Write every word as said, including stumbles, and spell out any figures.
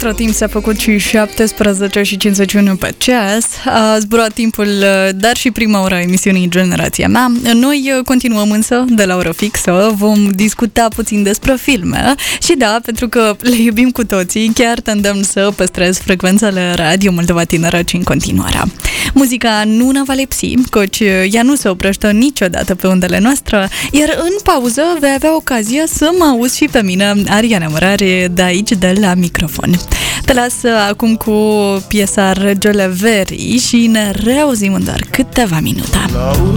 Între timp s-a făcut și șaptesprezece și cincizeci și unu pe ceas. A zburat timpul, dar și prima ora a emisiunii Generația Mea. Noi continuăm însă de la oră fixă. Vom discuta puțin despre filme. Și da, pentru că le iubim cu toții, chiar te îndemn să păstrezi frecvențele Radio Moldova Tineră ci în continuare. Muzica nu ne va lipsi, căci ea nu se oprește niciodată pe undele noastre, iar în pauză vei avea ocazia să mă auzi și pe mine, Ariana Mărare, de aici, de la microfon. Te las acum cu piesa Regele Verii și ne reauzim în doar câteva minute.